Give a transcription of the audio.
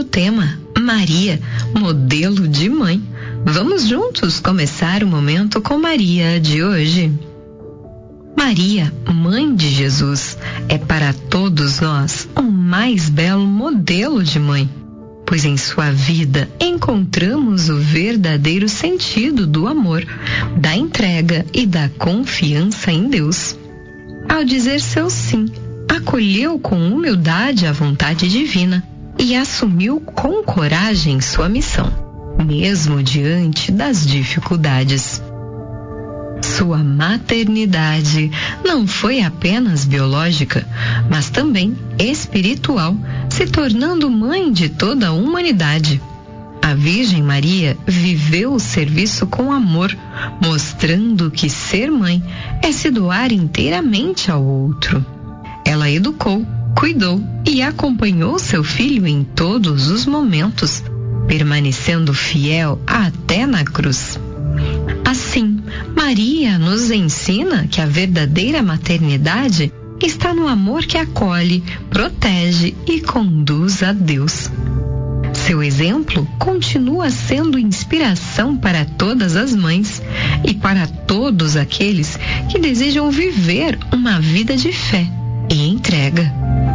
tema Maria, modelo de mãe. Vamos juntos começar o Momento com Maria de hoje. Maria, mãe de Jesus, é para todos nós o mais belo modelo de mãe, pois em sua vida encontramos o verdadeiro sentido do amor, da entrega e da confiança em Deus. Ao dizer seu sim, acolheu com humildade a vontade divina e assumiu com coragem sua missão, mesmo diante das dificuldades. Sua maternidade não foi apenas biológica, mas também espiritual, se tornando mãe de toda a humanidade. A Virgem Maria viveu o serviço com amor, mostrando que ser mãe é se doar inteiramente ao outro. Ela educou, cuidou e acompanhou seu filho em todos os momentos, permanecendo fiel até na cruz. Assim, Maria nos ensina que a verdadeira maternidade está no amor que acolhe, protege e conduz a Deus. Seu exemplo continua sendo inspiração para todas as mães e para todos aqueles que desejam viver uma vida de fé e entrega.